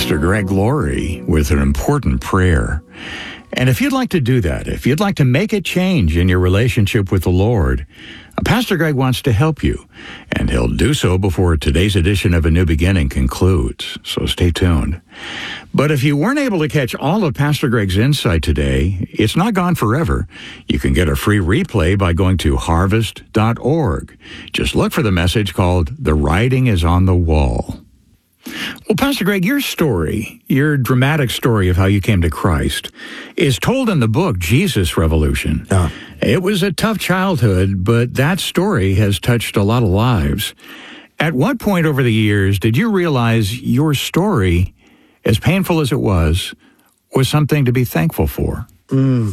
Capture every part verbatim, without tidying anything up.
Pastor Greg Laurie with an important prayer. And if you'd like to do that, if you'd like to make a change in your relationship with the Lord, Pastor Greg wants to help you, and he'll do so before today's edition of A New Beginning concludes, so stay tuned. But if you weren't able to catch all of Pastor Greg's insight today, it's not gone forever. You can get a free replay by going to harvest dot org. Just look for the message called The Writing is on the Wall. Well, Pastor Greg, your story, your dramatic story of how you came to Christ, is told in the book, Jesus Revolution. Yeah. It was a tough childhood, but that story has touched a lot of lives. At what point over the years did you realize your story, as painful as it was, was something to be thankful for? Mm.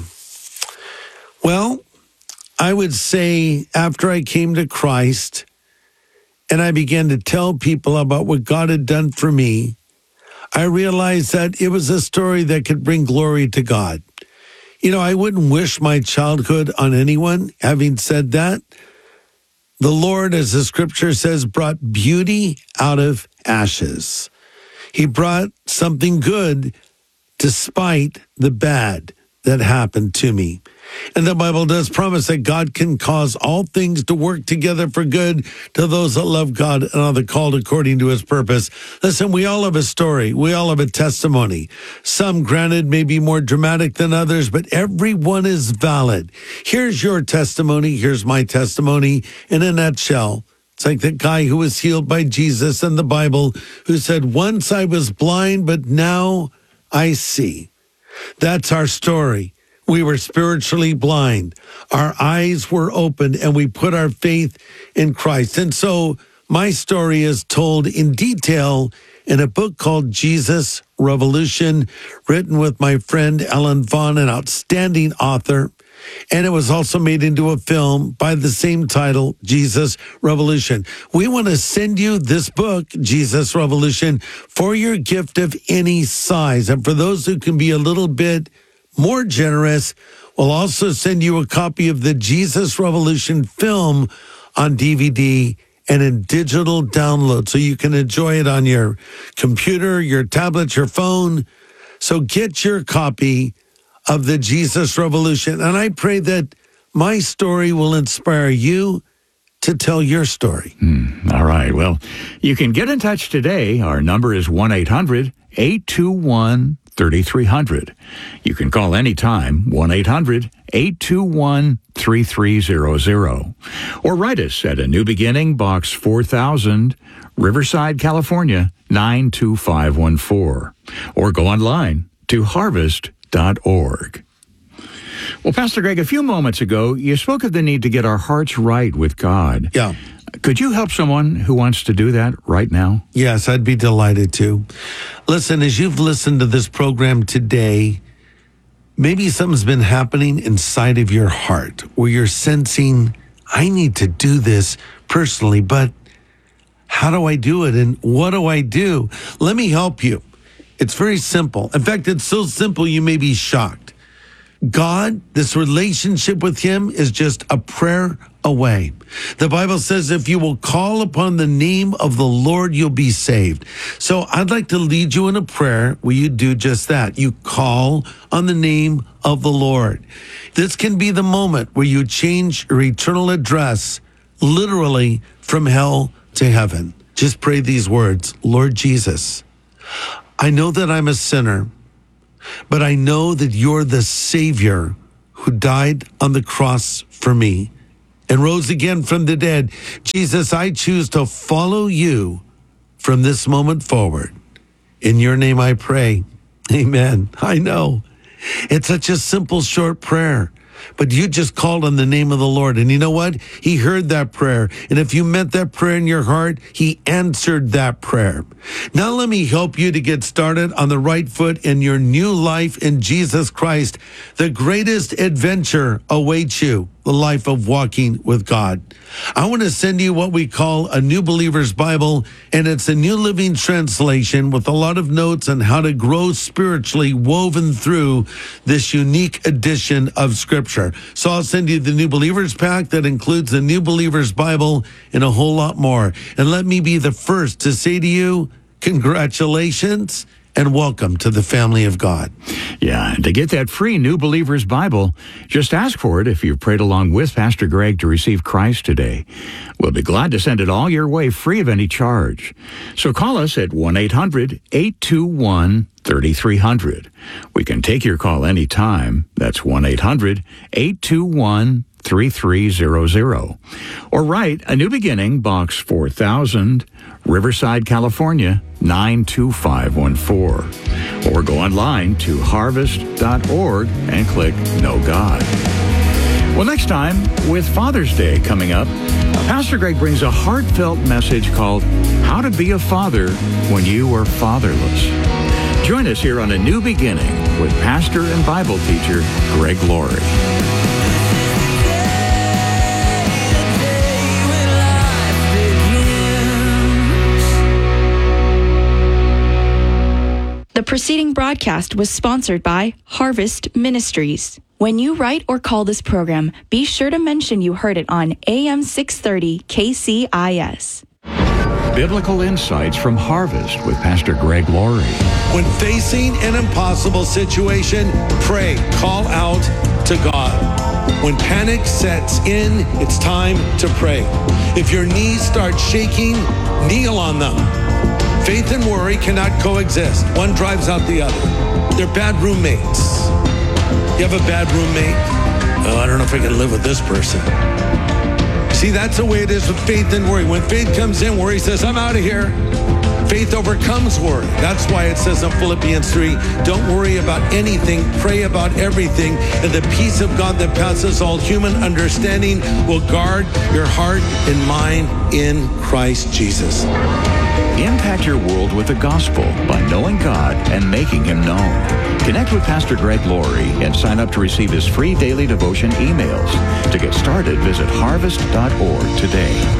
Well, I would say after I came to Christ, and I began to tell people about what God had done for me, I realized that it was a story that could bring glory to God. You know, I wouldn't wish my childhood on anyone. Having said that, the Lord, as the scripture says, brought beauty out of ashes. He brought something good despite the bad that happened to me. And the Bible does promise that God can cause all things to work together for good to those that love God and are the called according to his purpose. Listen, we all have a story. We all have a testimony. Some, granted, may be more dramatic than others, but every one is valid. Here's your testimony. Here's my testimony in a nutshell. It's like the guy who was healed by Jesus in the Bible who said, once I was blind, but now I see. That's our story. We were spiritually blind. Our eyes were opened, and we put our faith in Christ. And so my story is told in detail in a book called Jesus Revolution, written with my friend Ellen Vaughn, an outstanding author. And it was also made into a film by the same title, Jesus Revolution. We want to send you this book, Jesus Revolution, for your gift of any size. And for those who can be a little bit more generous, we'll also send you a copy of the Jesus Revolution film on D V D and in digital download so you can enjoy it on your computer, your tablet, your phone. So get your copy of the Jesus Revolution. And I pray that my story will inspire you to tell your story. Mm, all right. Well, you can get in touch today. Our number is one eight hundred eight two one thirty-three hundred. You can call anytime, one eight hundred eight two one thirty-three hundred. Or write us at A New Beginning, Box four thousand, Riverside, California, nine two five one four. Or go online to harvest dot org. Well, Pastor Greg, a few moments ago, you spoke of the need to get our hearts right with God. Yeah. Could you help someone who wants to do that right now? Yes, I'd be delighted to. Listen, as you've listened to this program today, maybe something's been happening inside of your heart where you're sensing, I need to do this personally, but how do I do it? And what do I do? Let me help you. It's very simple. In fact, it's so simple you may be shocked. God, this relationship with him is just a prayer away. The Bible says if you will call upon the name of the Lord, you'll be saved. So I'd like to lead you in a prayer where you do just that. You call on the name of the Lord. This can be the moment where you change your eternal address, literally from hell to heaven. Just pray these words. Lord Jesus, I know that I'm a sinner, but I know that you're the Savior who died on the cross for me and rose again from the dead. Jesus, I choose to follow you from this moment forward. In your name I pray. Amen. I know. It's such a simple, short prayer. But you just called on the name of the Lord. And you know what? He heard that prayer. And if you meant that prayer in your heart, he answered that prayer. Now let me help you to get started on the right foot in your new life in Jesus Christ. The greatest adventure awaits you, the life of walking with God. I want to send you what we call a New Believer's Bible, and it's a New Living Translation with a lot of notes on how to grow spiritually woven through this unique edition of Scripture. So I'll send you the New Believer's Pack that includes the New Believer's Bible and a whole lot more. And let me be the first to say to you, congratulations and welcome to the family of God. Yeah, and to get that free New Believer's Bible, just ask for it if you've prayed along with Pastor Greg to receive Christ today. We'll be glad to send it all your way free of any charge. So call us at one eight hundred eight two one three three zero zero. We can take your call anytime. That's one eight hundred eight two one three three zero zero. Or write A New Beginning, Box four thousand, Riverside, California, nine two five one four. Or go online to harvest dot org and click Know God. Well, next time, with Father's Day coming up, Pastor Greg brings a heartfelt message called How to Be a Father When You Are Fatherless. Join us here on A New Beginning with pastor and Bible teacher Greg Laurie. The preceding broadcast was sponsored by Harvest Ministries. When you write or call this program, be sure to mention you heard it on A M six thirty K C I S. Biblical Insights from Harvest with Pastor Greg Laurie. When facing an impossible situation, pray, call out to God. When panic sets in, it's time to pray. If your knees start shaking, kneel on them. Faith and worry cannot coexist. One drives out the other. They're bad roommates. You have a bad roommate? Oh, I don't know if I can live with this person. See, that's the way it is with faith and worry. When faith comes in, worry says, I'm out of here. Faith overcomes worry. That's why it says in Philippians three, don't worry about anything, pray about everything, and the peace of God that passes all human understanding will guard your heart and mind in Christ Jesus. Impact your world with the gospel by knowing God and making Him known. Connect with Pastor Greg Laurie and sign up to receive his free daily devotion emails. To get started, visit harvest dot org today.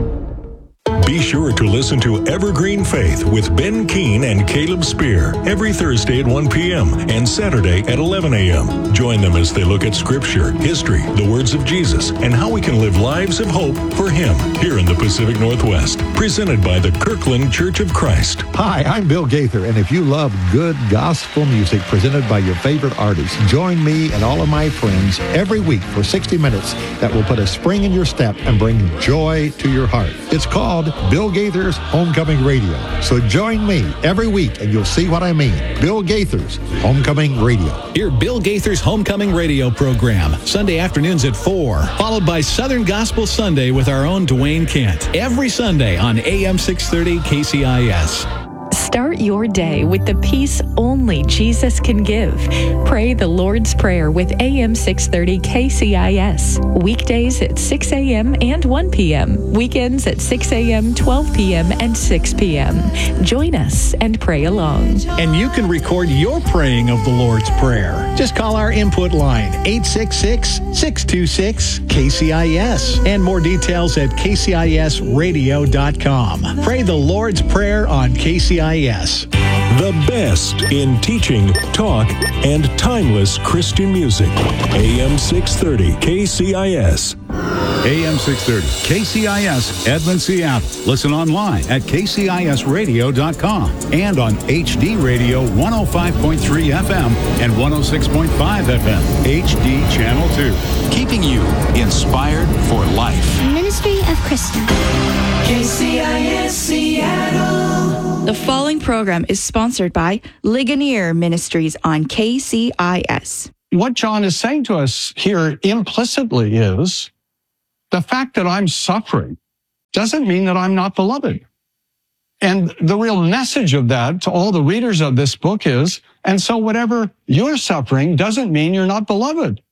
Be sure to listen to Evergreen Faith with Ben Keene and Caleb Spear every Thursday at one p.m. and Saturday at eleven a.m. Join them as they look at Scripture, history, the words of Jesus, and how we can live lives of hope for Him here in the Pacific Northwest. Presented by the Kirkland Church of Christ. Hi, I'm Bill Gaither, and if you love good gospel music presented by your favorite artists, join me and all of my friends every week for sixty minutes that will put a spring in your step and bring joy to your heart. It's called Bill Gaither's Homecoming Radio. So join me every week and you'll see what I mean. Bill Gaither's Homecoming Radio. Hear Bill Gaither's Homecoming Radio program, Sunday afternoons at four, followed by Southern Gospel Sunday with our own Dwayne Kent, every Sunday on A M six thirty K C I S. Start your day with the peace only Jesus can give. Pray the Lord's Prayer with A M six thirty K C I S. Weekdays at six a.m. and one p.m. Weekends at six a.m., twelve p.m., and six p.m. Join us and pray along. And you can record your praying of the Lord's Prayer. Just call our input line, eight six six, six two six, K C I S. And more details at K C I S radio dot com. Pray the Lord's Prayer on K C I S. The best in teaching, talk, and timeless Christian music. A M six thirty K C I S. A M six thirty K C I S, Edmond, Seattle. Listen online at K C I S radio dot com and on H D Radio one oh five point three F M and one oh six point five F M, H D Channel two. Keeping you inspired for life. Ministry of Christian. K C I S Seattle. The following program is sponsored by Ligonier Ministries on K C I S. What John is saying to us here implicitly is the fact that I'm suffering doesn't mean that I'm not beloved. And the real message of that to all the readers of this book is, and so whatever you're suffering doesn't mean you're not beloved.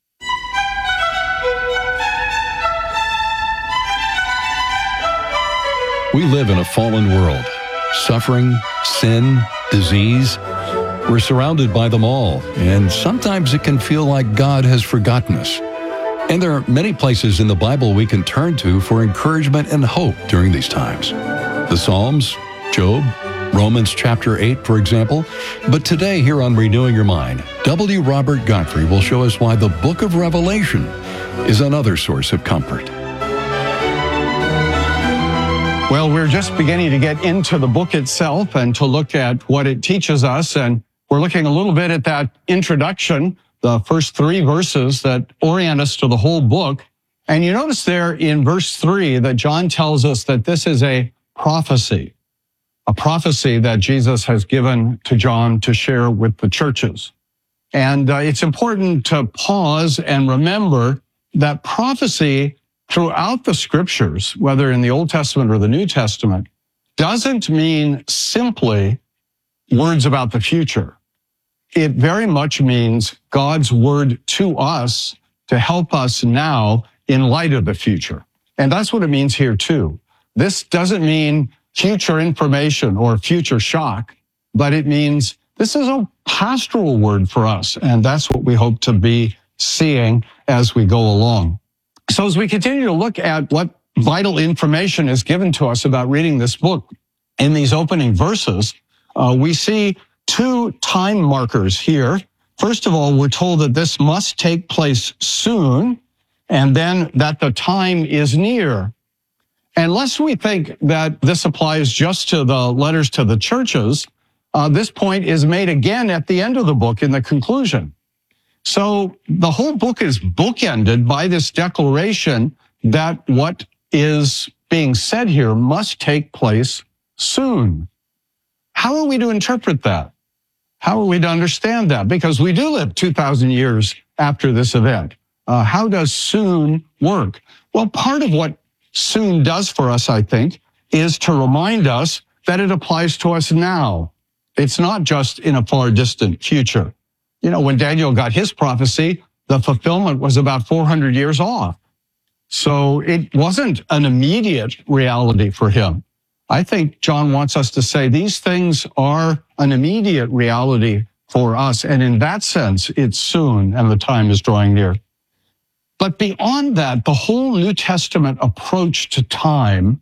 We live in a fallen world. Suffering, sin, disease. We're surrounded by them all, and sometimes it can feel like God has forgotten us. And there are many places in the Bible we can turn to for encouragement and hope during these times. The Psalms, Job, Romans chapter eight, for example. But today here on Renewing Your Mind, W. Robert Godfrey will show us why the book of Revelation is another source of comfort. Well, we're just beginning to get into the book itself and to look at what it teaches us. And we're looking a little bit at that introduction, the first three verses that orient us to the whole book. And you notice there in verse three that John tells us that this is a prophecy, a prophecy that Jesus has given to John to share with the churches. And uh, it's important to pause and remember that prophecy throughout the scriptures, whether in the Old Testament or the New Testament, doesn't mean simply words about the future. It very much means God's word to us to help us now in light of the future. And that's what it means here too. This doesn't mean future information or future shock, but it means this is a pastoral word for us. And that's what we hope to be seeing as we go along. So as we continue to look at what vital information is given to us about reading this book in these opening verses, uh, we see two time markers here. First of all, we're told that this must take place soon, and then that the time is near. And lest we think that this applies just to the letters to the churches, uh, this point is made again at the end of the book in the conclusion. So the whole book is bookended by this declaration that what is being said here must take place soon. How are we to interpret that? How are we to understand that? Because we do live two thousand years after this event. Uh, how does soon work? Well, part of what soon does for us, I think, is to remind us that it applies to us now. It's not just in a far distant future. You know, when Daniel got his prophecy, the fulfillment was about four hundred years off. So it wasn't an immediate reality for him. I think John wants us to say these things are an immediate reality for us. And in that sense, it's soon and the time is drawing near. But beyond that, the whole New Testament approach to time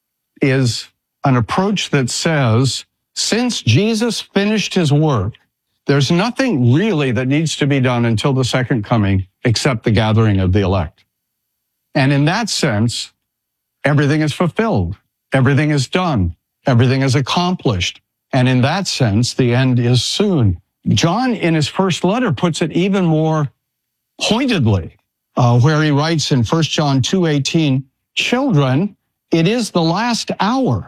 is an approach that says, since Jesus finished his work, there's nothing really that needs to be done until the second coming except the gathering of the elect. And in that sense, everything is fulfilled. Everything is done. Everything is accomplished. And in that sense, the end is soon. John, in his first letter, puts it even more pointedly, uh, where he writes in First John two eighteen, "Children, it is the last hour.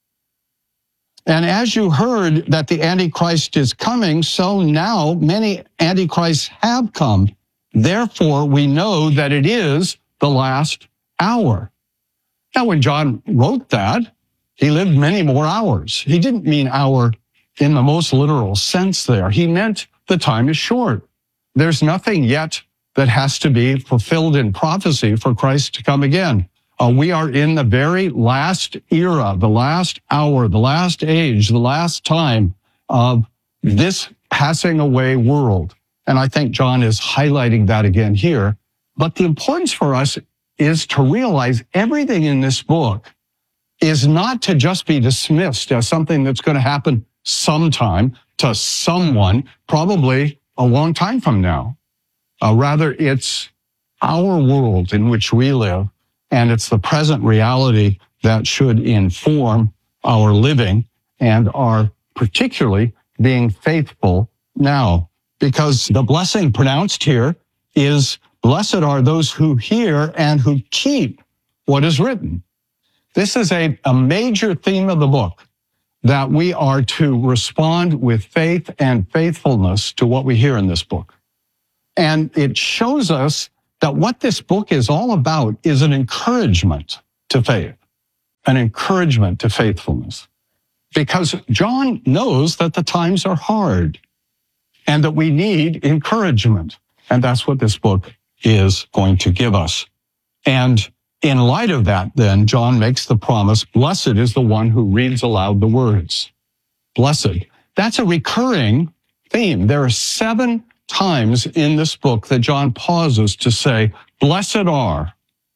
And as you heard that the Antichrist is coming, so now many Antichrists have come. Therefore, we know that it is the last hour." Now, when John wrote that, he lived many more hours. He didn't mean hour in the most literal sense there. He meant the time is short. There's nothing yet that has to be fulfilled in prophecy for Christ to come again. Uh, we are in the very last era, the last hour, the last age, the last time of this passing away world. And I think John is highlighting that again here. But the importance for us is to realize everything in this book is not to just be dismissed as something that's going to happen sometime to someone, probably a long time from now. Uh, rather, it's our world in which we live, and it's the present reality that should inform our living and our particularly being faithful now. Because the blessing pronounced here is, blessed are those who hear and who keep what is written. This is a, a major theme of the book, that we are to respond with faith and faithfulness to what we hear in this book. And it shows us that what this book is all about is an encouragement to faith, an encouragement to faithfulness. Because John knows that the times are hard and that we need encouragement. And that's what this book is going to give us. And in light of that, then, John makes the promise, blessed is the one who reads aloud the words. Blessed. That's a recurring theme. There are seven times in this book that John pauses to say, blessed are.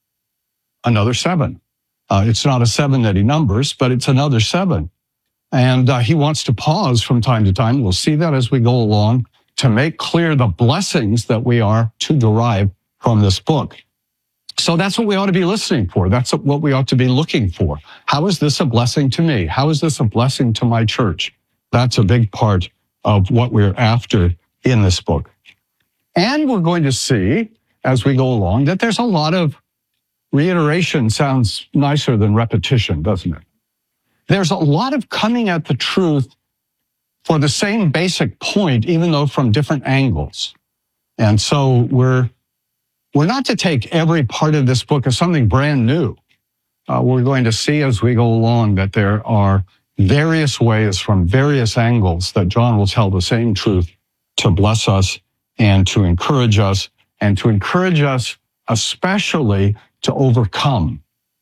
Another seven. Uh, it's not a seven that he numbers, but it's another seven. And uh, he wants to pause from time to time. We'll see that as we go along to make clear the blessings that we are to derive from this book. So that's what we ought to be listening for. That's what we ought to be looking for. How is this a blessing to me? How is this a blessing to my church? That's a big part of what we're after in this book. And we're going to see, as we go along, that there's a lot of reiteration. Sounds nicer than repetition, doesn't it? There's a lot of coming at the truth for the same basic point, even though from different angles. And so we're we're not to take every part of this book as something brand new. Uh, we're going to see as we go along that there are various ways from various angles that John will tell the same truth to bless us and to encourage us, and to encourage us especially to overcome.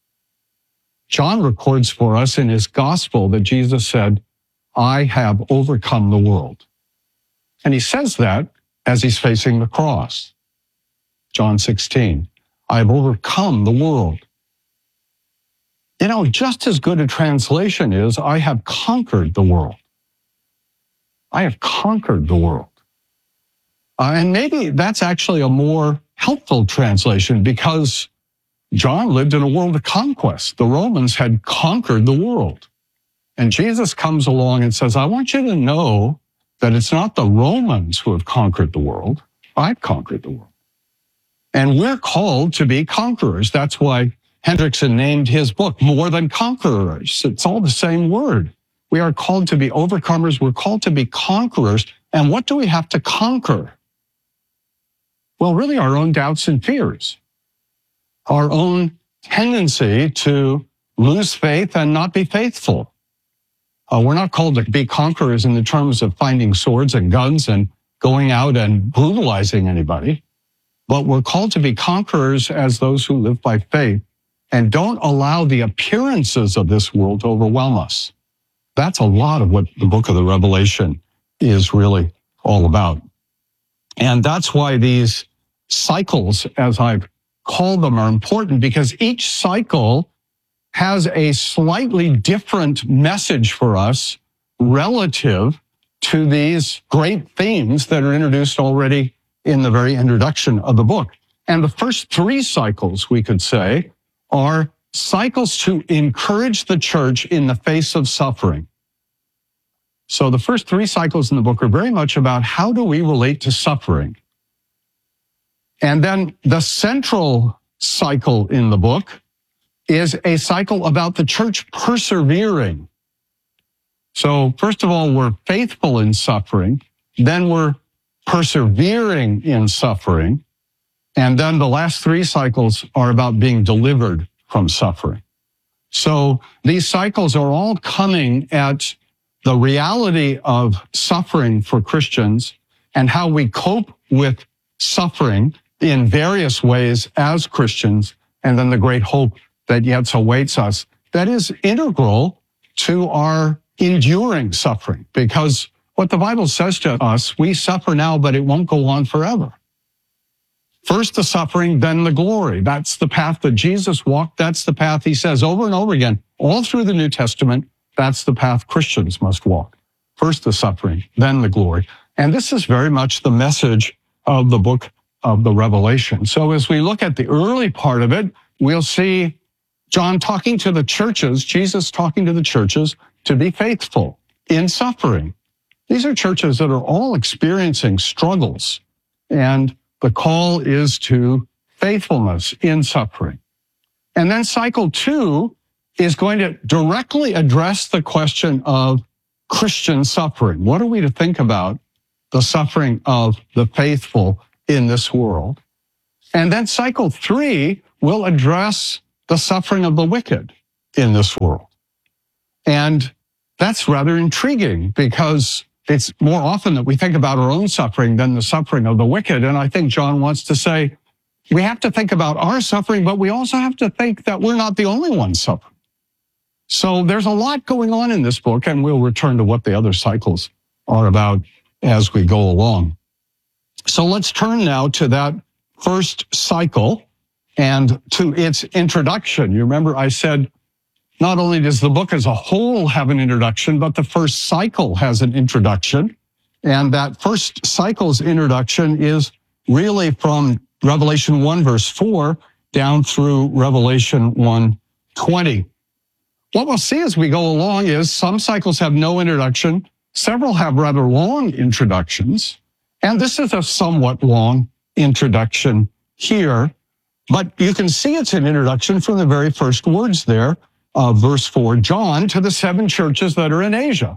John records for us in his gospel that Jesus said, I have overcome the world. And he says that as he's facing the cross. John sixteen, I have overcome the world. You know, just as good a translation is, I have conquered the world. I have conquered the world. Uh, and maybe that's actually a more helpful translation, because John lived in a world of conquest. The Romans had conquered the world. And Jesus comes along and says, I want you to know that it's not the Romans who have conquered the world. I've conquered the world. And we're called to be conquerors. That's why Hendrickson named his book More Than Conquerors. It's all the same word. We are called to be overcomers. We're called to be conquerors. And what do we have to conquer? Well, really our own doubts and fears, our own tendency to lose faith and not be faithful. Uh, we're not called to be conquerors in the terms of finding swords and guns and going out and brutalizing anybody, but we're called to be conquerors as those who live by faith and don't allow the appearances of this world to overwhelm us. That's a lot of what the book of the Revelation is really all about. And that's why these cycles, as I've called them, are important, because each cycle has a slightly different message for us relative to these great themes that are introduced already in the very introduction of the book. And the first three cycles, we could say, are cycles to encourage the church in the face of suffering. So the first three cycles in the book are very much about how do we relate to suffering. And then the central cycle in the book is a cycle about the church persevering. So first of all, we're faithful in suffering, then we're persevering in suffering, and then the last three cycles are about being delivered from suffering. So these cycles are all coming at the reality of suffering for Christians and how we cope with suffering in various ways as Christians, and then the great hope that yet awaits us that is integral to our enduring suffering. Because what the Bible says to us, we suffer now, but it won't go on forever. First the suffering, then the glory. That's the path that Jesus walked. That's the path he says over and over again, all through the New Testament. That's the path Christians must walk. First the suffering, then the glory. And this is very much the message of the book of the Revelation. So as we look at the early part of it, we'll see John talking to the churches, Jesus talking to the churches to be faithful in suffering. These are churches that are all experiencing struggles, and the call is to faithfulness in suffering. And then cycle two is going to directly address the question of Christian suffering. What are we to think about the suffering of the faithful in this world? And then cycle three will address the suffering of the wicked in this world. And that's rather intriguing, because it's more often that we think about our own suffering than the suffering of the wicked. And I think John wants to say, we have to think about our suffering, but we also have to think that we're not the only ones suffering. So there's a lot going on in this book, and we'll return to what the other cycles are about as we go along. So let's turn now to that first cycle and to its introduction. You remember I said, not only does the book as a whole have an introduction, but the first cycle has an introduction. And that first cycle's introduction is really from Revelation one, verse four, down through Revelation one twenty. What we'll see as we go along is some cycles have no introduction, several have rather long introductions, and this is a somewhat long introduction here, but you can see it's an introduction from the very first words there, uh, verse four, John to the seven churches that are in Asia.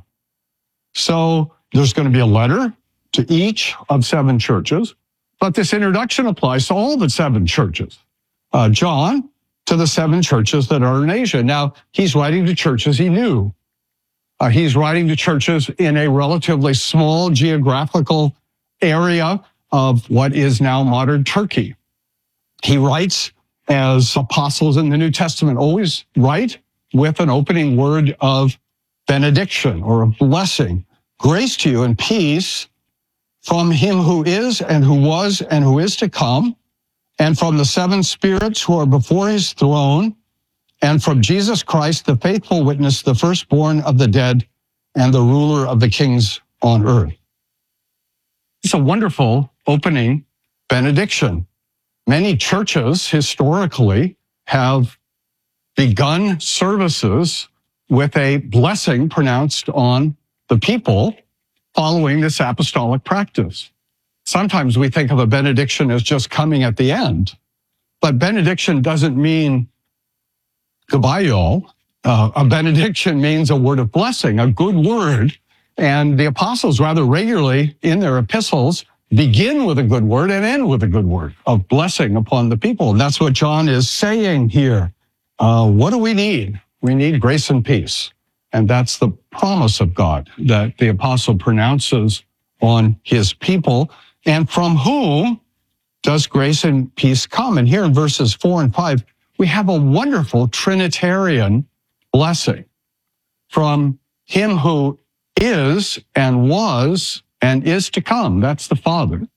So there's going to be a letter to each of seven churches, but this introduction applies to all the seven churches. Uh, John to the seven churches that are in Asia. Now, he's writing to churches he knew. Uh, he's writing to churches in a relatively small geographical area of what is now modern Turkey. He writes, as apostles in the New Testament always write, with an opening word of benediction or a blessing. Grace to you and peace from him who is and who was and who is to come, and from the seven spirits who are before his throne, and from Jesus Christ, the faithful witness, the firstborn of the dead, and the ruler of the kings on earth. It's a wonderful opening benediction. Many churches historically have begun services with a blessing pronounced on the people following this apostolic practice. Sometimes we think of a benediction as just coming at the end, but benediction doesn't mean goodbye, y'all. Uh, a benediction means a word of blessing, a good word, and the apostles rather regularly in their epistles begin with a good word and end with a good word of blessing upon the people. And that's what John is saying here. Uh, what do we need? We need grace and peace. And that's the promise of God that the apostle pronounces on his people. And from whom does grace and peace come? And here in verses four and five, we have a wonderful Trinitarian blessing from him who is and was and is to come. That's the Father.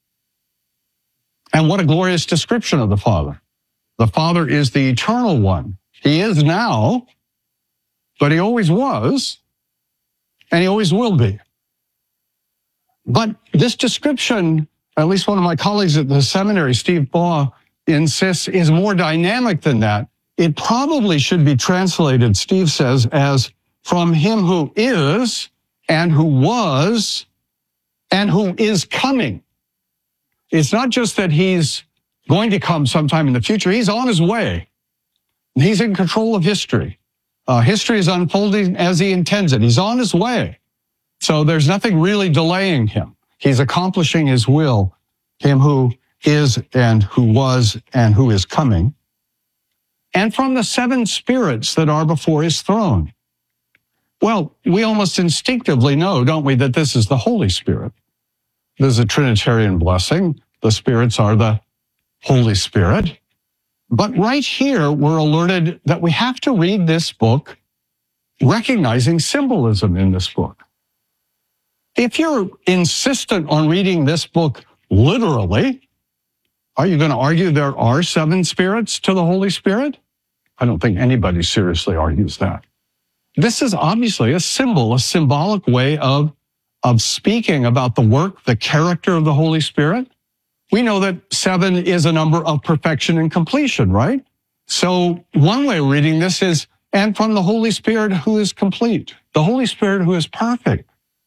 And what a glorious description of the Father. The Father is the eternal one. He is now, but he always was, and he always will be. But this description, at least one of my colleagues at the seminary, Steve Baugh, insists is more dynamic than that. It probably should be translated, Steve says, as from him who is and who was and who is coming. It's not just that he's going to come sometime in the future. He's on his way. He's in control of history. Uh, history is unfolding as he intends it. He's on his way. So there's nothing really delaying him. He's accomplishing his will, him who is and who was and who is coming. And from the seven spirits that are before his throne. Well, we almost instinctively know, don't we, that this is the Holy Spirit. There's a Trinitarian blessing. The spirits are the Holy Spirit. But right here, we're alerted that we have to read this book recognizing symbolism in this book. If you're insistent on reading this book literally, are you going to argue there are seven spirits to the Holy Spirit? I don't think anybody seriously argues that. This is obviously a symbol, a symbolic way of, of speaking about the work, the character of the Holy Spirit. We know that seven is a number of perfection and completion, right? So one way of reading this is, and from the Holy Spirit who is complete, the Holy Spirit who is perfect.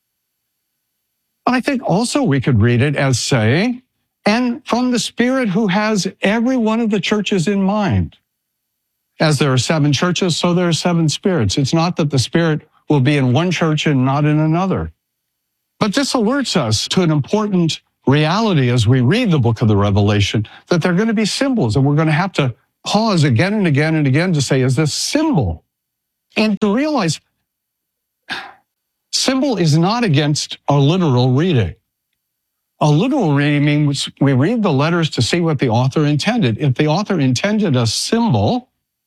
But I think also we could read it as saying, and from the Spirit who has every one of the churches in mind. As there are seven churches, so there are seven spirits. It's not that the Spirit will be in one church and not in another. But this alerts us to an important reality as we read the book of the Revelation, that there are going to be symbols, and we're going to have to pause again and again and again to say, is this symbol? And to realize symbol is not against a literal reading. A literal reading means we read the letters to see what the author intended. If the author intended a symbol,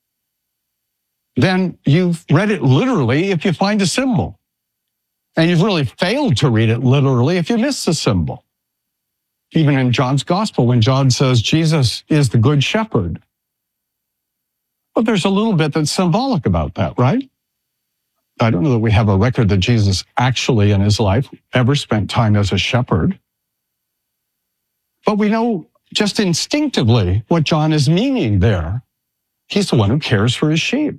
then you've read it literally if you find a symbol. And you've really failed to read it literally if you miss the symbol. Even in John's gospel, when John says Jesus is the good shepherd. But there's a little bit that's symbolic about that, right? I don't know that we have a record that Jesus actually in his life ever spent time as a shepherd. But we know just instinctively what John is meaning there. He's the one who cares for his sheep.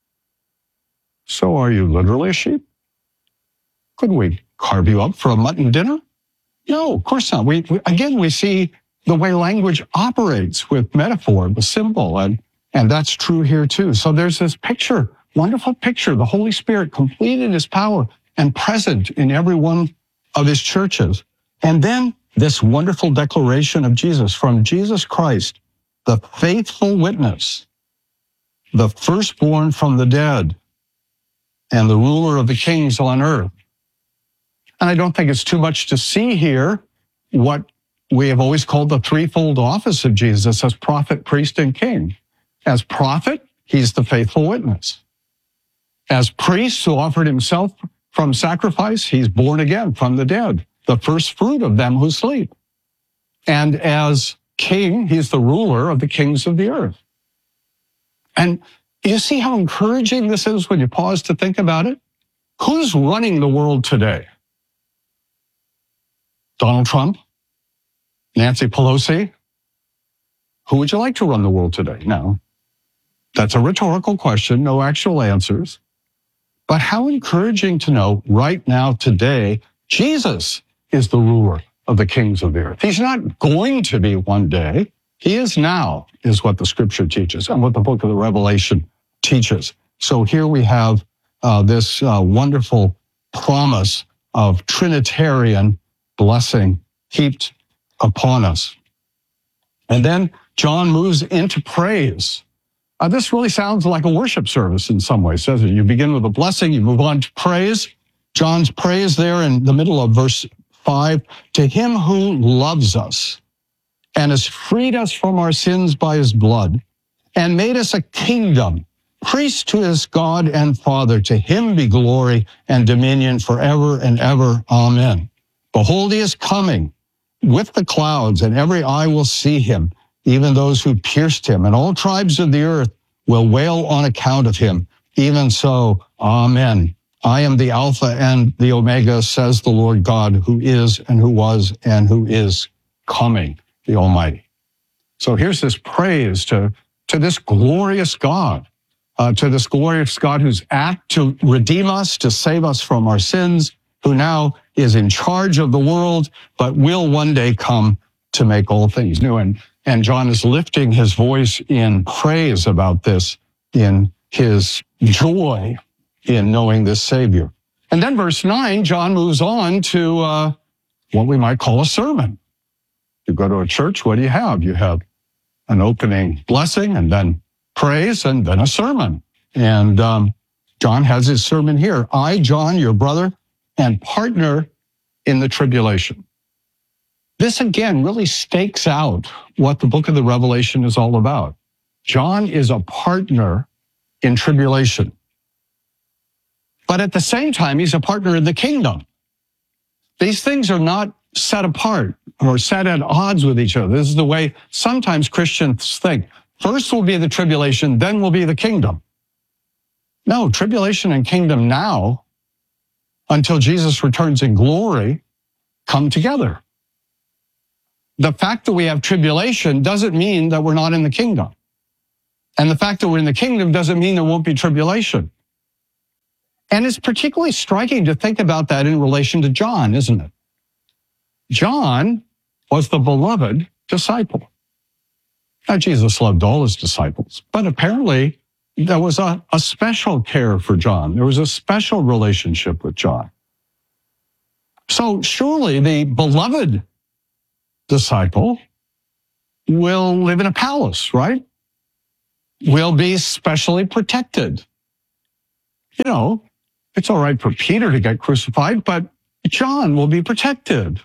So are you literally a sheep? Could we carve you up for a mutton dinner? No, of course not. We, we again, we see the way language operates with metaphor, with symbol, and, and that's true here too. So there's this picture, wonderful picture, the Holy Spirit complete in his power and present in every one of his churches. And then this wonderful declaration of Jesus from Jesus Christ, the faithful witness, the firstborn from the dead, and the ruler of the kings on earth. And I don't think it's too much to see here what we have always called the threefold office of Jesus as prophet, priest, and king. As prophet, he's the faithful witness. As priest who offered himself from sacrifice, he's born again from the dead, the first fruit of them who sleep. And as king, he's the ruler of the kings of the earth. And you see how encouraging this is when you pause to think about it? Who's running the world today? Donald Trump? Nancy Pelosi? Who would you like to run the world today? No. That's a rhetorical question, no actual answers. But how encouraging to know right now, today, Jesus is the ruler of the kings of the earth. He's not going to be one day. He is now, is what the scripture teaches and what the book of the Revelation teaches. So here we have uh, this uh, wonderful promise of Trinitarian blessing heaped upon us. And then John moves into praise. Uh, this really sounds like a worship service in some ways, doesn't it? You begin with a blessing, you move on to praise. John's praise there in the middle of verse five, to him who loves us and has freed us from our sins by his blood and made us a kingdom, priest to his God and Father. To him be glory and dominion forever and ever. Amen. Behold, he is coming with the clouds, and every eye will see him, even those who pierced him, and all tribes of the earth will wail on account of him. Even so, amen. I am the Alpha and the Omega, says the Lord God, who is and who was and who is coming, the Almighty. So here's this praise to, to this glorious God, uh, to this glorious God who's apt to redeem us, to save us from our sins, who now is in charge of the world, but will one day come to make all things new. And, and John is lifting his voice in praise about this, in his joy in knowing this Savior. And then verse nine, John moves on to uh, what we might call a sermon. You go to a church, what do you have? You have an opening blessing and then praise and then a sermon. And um, John has his sermon here. I, John, your brother and partner in the tribulation. This again really stakes out what the book of the Revelation is all about. John is a partner in tribulation. But at the same time, he's a partner in the kingdom. These things are not set apart or set at odds with each other. This is the way sometimes Christians think. First will be the tribulation, then will be the kingdom. No, tribulation and kingdom now, until Jesus returns in glory, come together. The fact that we have tribulation doesn't mean that we're not in the kingdom. And the fact that we're in the kingdom doesn't mean there won't be tribulation. And it's particularly striking to think about that in relation to John, isn't it? John was the beloved disciple. Now, Jesus loved all his disciples, but apparently there was a, a special care for John. There was a special relationship with John. So surely the beloved disciple will live in a palace, right? Will be specially protected. You know, it's all right for Peter to get crucified, but John will be protected.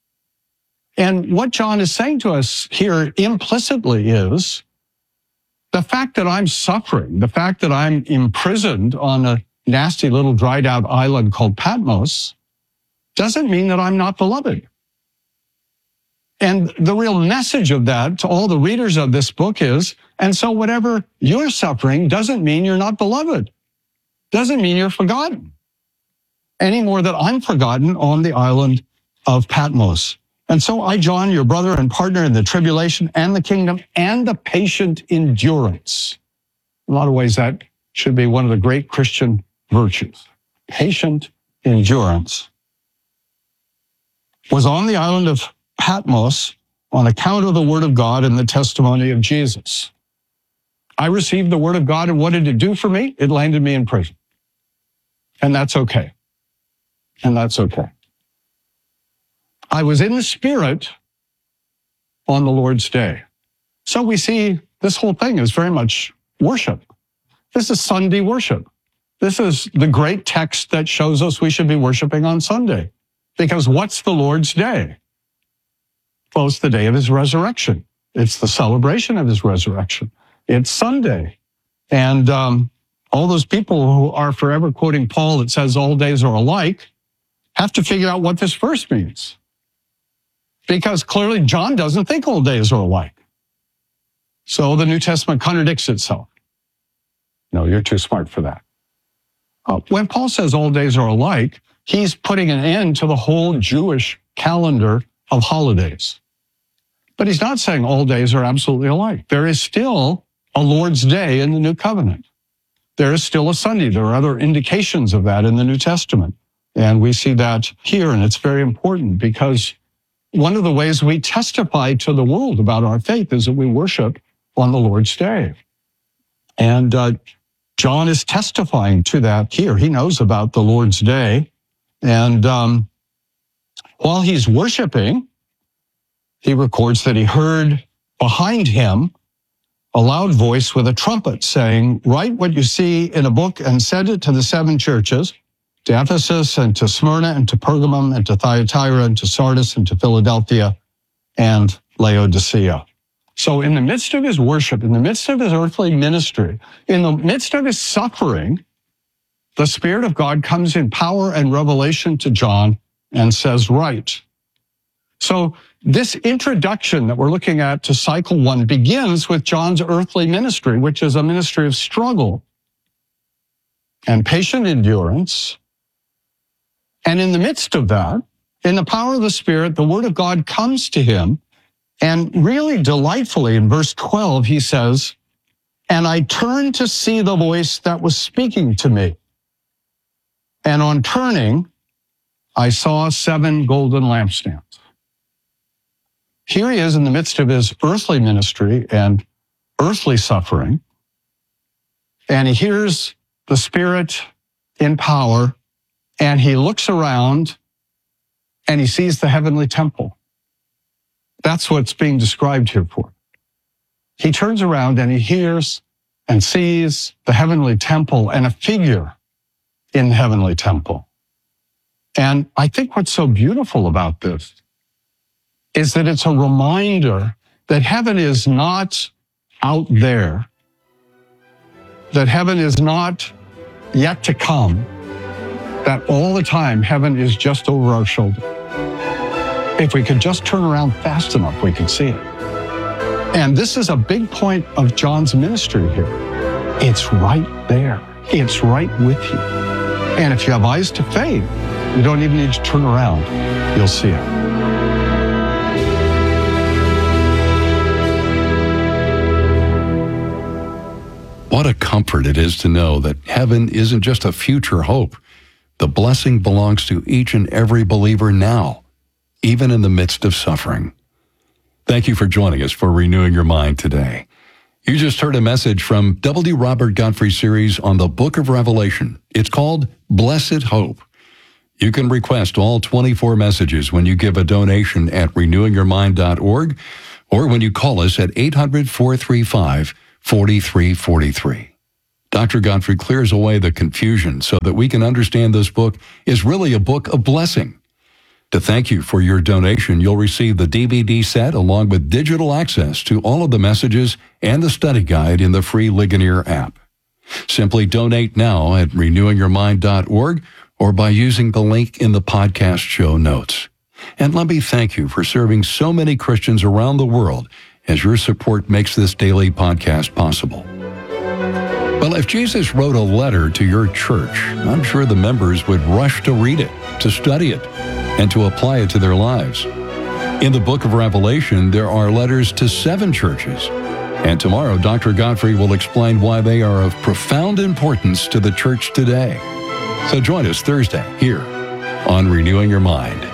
And what John is saying to us here implicitly is the fact that I'm suffering, the fact that I'm imprisoned on a nasty little dried out island called Patmos doesn't mean that I'm not beloved. And the real message of that to all the readers of this book is, and so whatever you're suffering doesn't mean you're not beloved. Doesn't mean you're forgotten. Any more that I'm forgotten on the island of Patmos. And so I, John, your brother and partner in the tribulation and the kingdom and the patient endurance. In a lot of ways, that should be one of the great Christian virtues. Patient endurance. Was on the island of Patmos on account of the word of God and the testimony of Jesus. I received the word of God, and what did it do for me? It landed me in prison. And that's okay. And that's okay. I was in the Spirit on the Lord's day. So we see this whole thing is very much worship. This is Sunday worship. This is the great text that shows us we should be worshiping on Sunday. Because what's the Lord's day? Well, it's the day of his resurrection. It's the celebration of his resurrection. It's Sunday. And um, all those people who are forever quoting Paul that says all days are alike have to figure out what this verse means. Because clearly John doesn't think all days are alike. So the New Testament contradicts itself. No, you're too smart for that. Uh, when Paul says all days are alike, he's putting an end to the whole Jewish calendar of holidays. But he's not saying all days are absolutely alike. There is still a Lord's Day in the New Covenant. There is still a Sunday. There are other indications of that in the New Testament. And we see that here, and it's very important because one of the ways we testify to the world about our faith is that we worship on the Lord's Day. And uh, John is testifying to that here. He knows about the Lord's Day. And um, while he's worshiping, he records that he heard behind him a loud voice with a trumpet saying, "Write what you see in a book and send it to the seven churches, to Ephesus and to Smyrna and to Pergamum and to Thyatira and to Sardis and to Philadelphia and Laodicea." So in the midst of his worship, in the midst of his earthly ministry, in the midst of his suffering, the Spirit of God comes in power and revelation to John and says, "Write." So this introduction that we're looking at to cycle one begins with John's earthly ministry, which is a ministry of struggle and patient endurance. And in the midst of that, in the power of the Spirit, the Word of God comes to him. And really delightfully, in verse twelve, he says, "And I turned to see the voice that was speaking to me. And on turning, I saw seven golden lampstands." Here he is in the midst of his earthly ministry and earthly suffering. And he hears the Spirit in power, and he looks around and he sees the heavenly temple. That's what's being described here for. He turns around and he hears and sees the heavenly temple and a figure in the heavenly temple. And I think what's so beautiful about this is that it's a reminder that heaven is not out there, that heaven is not yet to come, that all the time heaven is just over our shoulder. If we could just turn around fast enough, we could see it. And this is a big point of John's ministry here. It's right there. It's right with you. And if you have eyes to faith, you don't even need to turn around. You'll see it. What a comfort it is to know that heaven isn't just a future hope. The blessing belongs to each and every believer now, even in the midst of suffering. Thank you for joining us for Renewing Your Mind today. You just heard a message from W D Robert Godfrey series on the Book of Revelation. It's called Blessed Hope. You can request all twenty-four messages when you give a donation at renewing your mind dot org or when you call us at eight hundred, four three five, four three four three. Doctor Godfrey clears away the confusion so that we can understand this book is really a book of blessing. To thank you for your donation, you'll receive the D V D set along with digital access to all of the messages and the study guide in the free Ligonier app. Simply donate now at renewing your mind dot org or by using the link in the podcast show notes. And let me thank you for serving so many Christians around the world as your support makes this daily podcast possible. Well, if Jesus wrote a letter to your church, I'm sure the members would rush to read it, to study it, and to apply it to their lives. In the book of Revelation, there are letters to seven churches. And tomorrow, Doctor Godfrey will explain why they are of profound importance to the church today. So join us Thursday here on Renewing Your Mind.